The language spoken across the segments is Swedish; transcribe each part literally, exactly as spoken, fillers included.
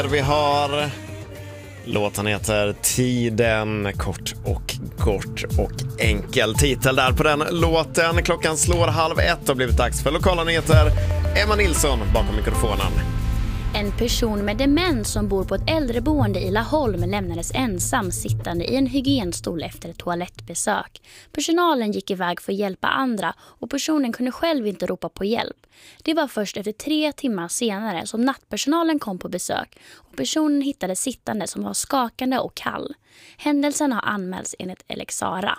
Vi har... Låten heter Tiden, kort och kort och enkel titel där på den låten. Klockan slår halv ett och blivit dags för lokala nyheter. Emma Nilsson bakom mikrofonen. En person med demens som bor på ett äldreboende i Laholm lämnades ensam sittande i en hygienstol efter ett toalettbesök. Personalen gick iväg för att hjälpa andra och personen kunde själv inte ropa på hjälp. Det var först efter tre timmar senare som nattpersonalen kom på besök och personen hittades sittande som var skakande och kall. Händelsen har anmälts enligt Elexara.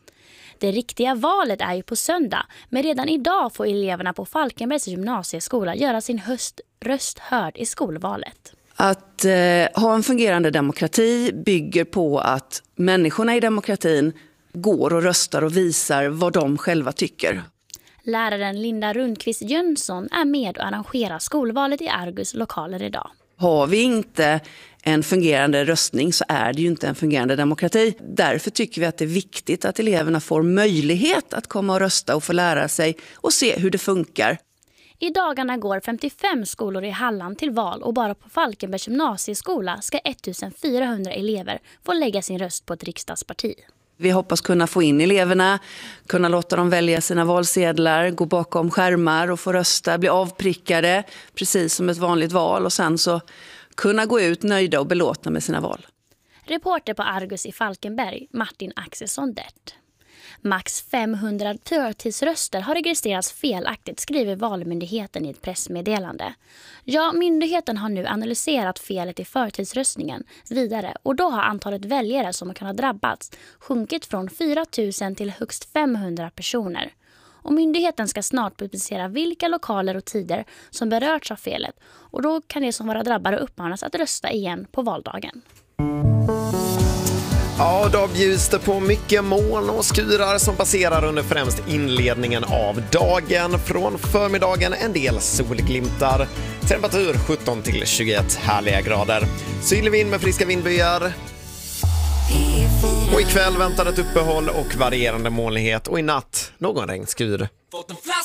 Det riktiga valet är ju på söndag, men redan idag får eleverna på Falkenbergs gymnasieskola göra sin höst, röst hörd i skolvalet. Att eh, ha en fungerande demokrati bygger på att människorna i demokratin går och röstar och visar vad de själva tycker. Läraren Linda Rundqvist Jönsson är med och arrangerar skolvalet i Argus lokaler idag. Har vi inte en fungerande röstning så är det ju inte en fungerande demokrati. Därför tycker vi att det är viktigt att eleverna får möjlighet att komma och rösta och få lära sig och se hur det funkar. I dagarna går femtiofem skolor i Halland till val och bara på Falkenbergs gymnasieskola ska ettusenfyrahundra elever få lägga sin röst på ett riksdagsparti. Vi hoppas kunna få in eleverna, kunna låta dem välja sina valsedlar, gå bakom skärmar och få rösta, bli avprickade precis som ett vanligt val och sen så kunna gå ut nöjda och belåtna med sina val. Reporter på Argus i Falkenberg, Martin Axelsson Dert. Max femhundra förtidsröster har registrerats felaktigt, skriver Valmyndigheten i ett pressmeddelande. Ja, myndigheten har nu analyserat felet i förtidsröstningen vidare och då har antalet väljare som kan ha drabbats sjunkit från fyra tusen till högst femhundra personer. Och myndigheten ska snart publicera vilka lokaler och tider som berörts av felet och då kan det som vara drabbade uppmanas att rösta igen på valdagen. Ja, då bjuds det på mycket moln och skurar som passerar under främst inledningen av dagen. Från förmiddagen en del solglimtar. Temperatur sjutton till tjugoett härliga grader. Sydlig vind med friska vindbyar. Och ikväll väntar ett uppehåll och varierande molnighet och i natt någon regnskur.